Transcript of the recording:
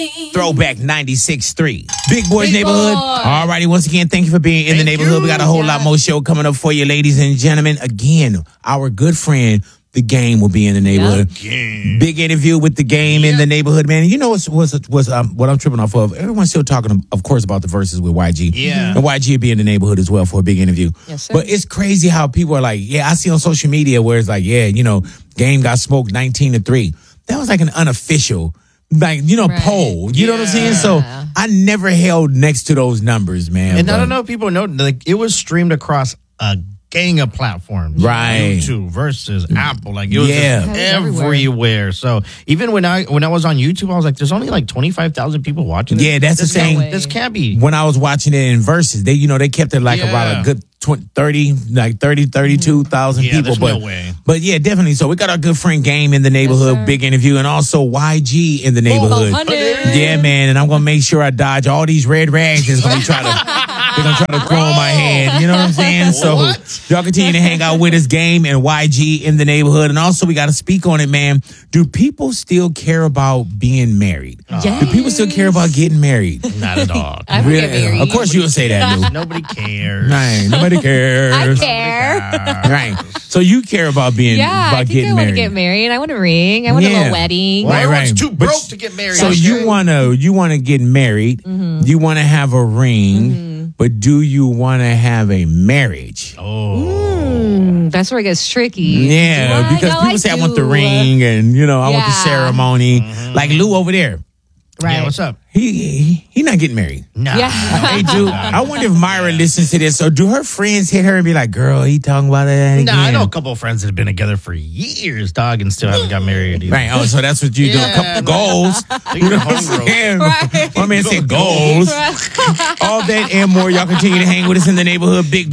Throwback 96.3. Big Boys Big Neighborhood. Boy. All righty, once again, thank you for being in the neighborhood. We got a whole lot more show coming up for you, ladies and gentlemen. Again, our good friend, The Game, will be in the neighborhood. Big interview with The Game in the neighborhood, man. And you know what I'm tripping off of? Everyone's still talking, of course, about the verses with YG. Yeah. And YG will be in the neighborhood as well for a big interview. Yes, sir. But it's crazy how people are like, I see on social media where it's like, Game got smoked 19-3. That was like an unofficial, poll. You know what I'm saying? So I never held next to those numbers, man. And I don't know if people know, like, it was streamed across a gang of platforms. Right. YouTube versus Apple. Like, it was just It was everywhere. So even when I was on YouTube, I was like, there's only like 25,000 people watching this. Yeah, that's the thing. This can't be. When I was watching it in verses, they kept it like about a good 32,000 people. There's But no way. But yeah, definitely. So we got our good friend Game in the neighborhood, sir. big interview, and also YG in the neighborhood. 100. Yeah, man, and I'm gonna make sure I dodge all these red rags that's gonna try to. They're gonna try to throw in my head. You know what I'm saying? So y'all continue to hang out with us, Game and YG in the neighborhood. And also we gotta speak on it, man. Do people still care about being married? Yes. Do people still care about getting married? Not at all. I would get married. Of course you would say that, Lou. Nobody cares. Right. Nobody cares. I care. Right. So you care about being Yeah, about I think getting I want to married. get married. I want a ring. I want a little wedding. Right, Everyone's too But broke to get married. So you wanna get married, you wanna have a ring, but do you wanna have a marriage? That's where it gets tricky. Yeah, Do I? because No, people say I want the do. ring and I want the Yeah. ceremony. Like Lou over there. Right. Yeah, what's up? He not getting married. Nah. Yeah. Hey, dude, I wonder if Myra listens to this. So do her friends hit her and be like, girl, he talking about that again? Nah, I know a couple of friends that have been together for years, dog, and still haven't got married either. Right. Oh, so that's what you do. A couple goals. You know what I'm saying? Right. My man said goals. All that and more. Y'all continue to hang with us in the neighborhood. Big